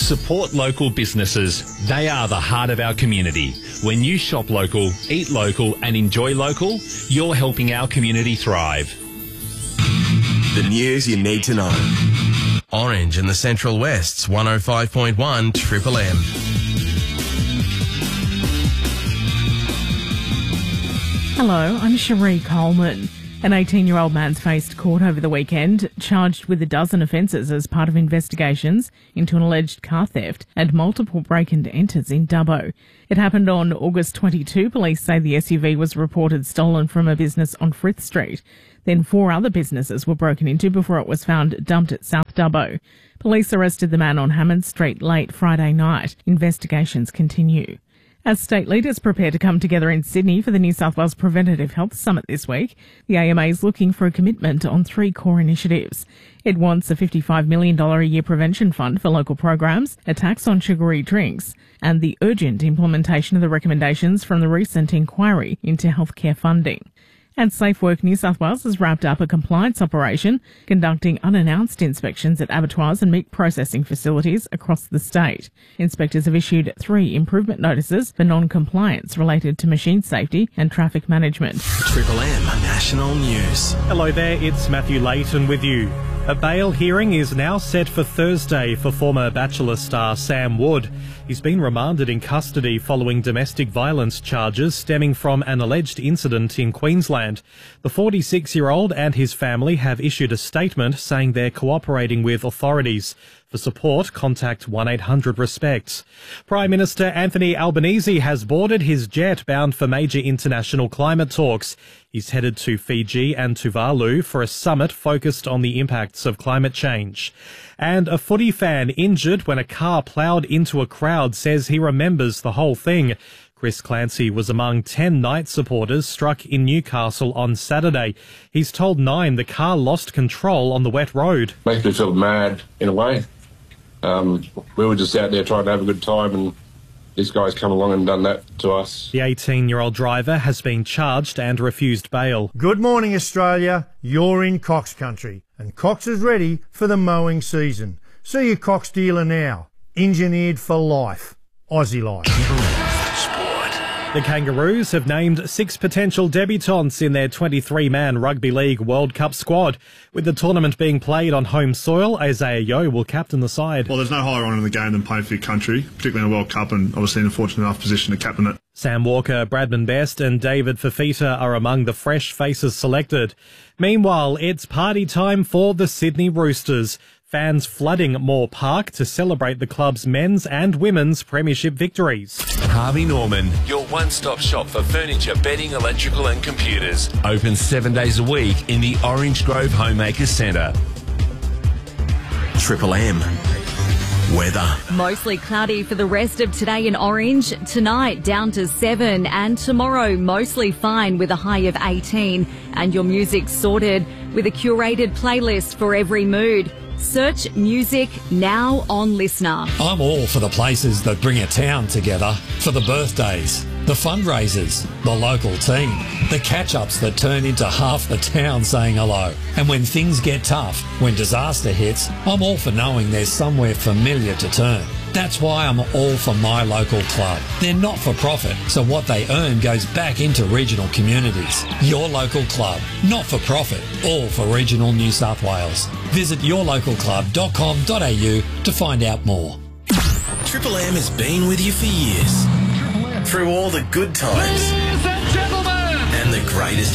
Support local businesses. They are the heart of our community. When you shop local, eat local and enjoy local, you're helping our community thrive. The news you need to know. Orange in the Central West's 105.1 Triple M. Hello, I'm Cherie Coleman. An 18-year-old man's faced court over the weekend, charged with a dozen offences as part of investigations into an alleged car theft and multiple break-and-enters in Dubbo. It happened on August 22. Police say the SUV was reported stolen from a business on Frith Street. Then 4 other businesses were broken into before it was found dumped at South Dubbo. Police arrested the man on Hammond Street late Friday night. Investigations continue. As state leaders prepare to come together in Sydney for the New South Wales Preventative Health Summit this week, the AMA is looking for a commitment on 3 core initiatives. It wants a $55 million a year prevention fund for local programs, a tax on sugary drinks, and the urgent implementation of the recommendations from the recent inquiry into healthcare funding. And Safe Work New South Wales has wrapped up a compliance operation conducting unannounced inspections at abattoirs and meat processing facilities across the state. Inspectors have issued 3 improvement notices for non-compliance related to machine safety and traffic management. Triple M National News. Hello there, it's Matthew Layton with you. A bail hearing is now set for Thursday for former Bachelor star Sam Wood. He's been remanded in custody following domestic violence charges stemming from an alleged incident in Queensland. The 46-year-old and his family have issued a statement saying they're cooperating with authorities. For support, contact 1-800-RESPECT. Prime Minister Anthony Albanese has boarded his jet bound for major international climate talks. He's headed to Fiji and Tuvalu for a summit focused on the impacts of climate change. And a footy fan injured when a car ploughed into a crowd says he remembers the whole thing. Chris Clancy was among 10 Knights supporters struck in Newcastle on Saturday. He's told Nine the car lost control on the wet road. Makes me feel mad in a way. We were just out there trying to have a good time and this guy's come along and done that to us. The 18-year-old driver has been charged and refused bail. Good morning, Australia. You're in Cox country and Cox is ready for the mowing season. See your Cox dealer now. Engineered for life. Aussie life. The Kangaroos have named 6 potential debutants in their 23-man Rugby League World Cup squad. With the tournament being played on home soil, Isaiah Yeo will captain the side. Well, there's no higher honour in the game than playing for your country, particularly in a World Cup, and obviously in a fortunate enough position to captain it. Sam Walker, Bradman Best and David Fafita are among the fresh faces selected. Meanwhile, it's party time for the Sydney Roosters. Fans flooding Moore Park to celebrate the club's men's and women's premiership victories. Harvey Norman, your one-stop shop for furniture, bedding, electrical and computers. Open 7 days a week in the Orange Grove Homemakers Centre. Triple M weather. Mostly cloudy for the rest of today in Orange. Tonight down to 7 and tomorrow mostly fine with a high of 18. And your music sorted with a curated playlist for every mood. Search music now on Listener. I'm all for the places that bring a town together, for the birthdays, the fundraisers, the local team, the catch-ups that turn into half the town saying hello. And when things get tough, when disaster hits, I'm all for knowing there's somewhere familiar to turn. That's why I'm all for my local club. They're not for profit, so what they earn goes back into regional communities. Your local club, not for profit, all for regional New South Wales. Visit yourlocalclub.com.au to find out more. Triple M has been with you for years. Through all the good times and the greatest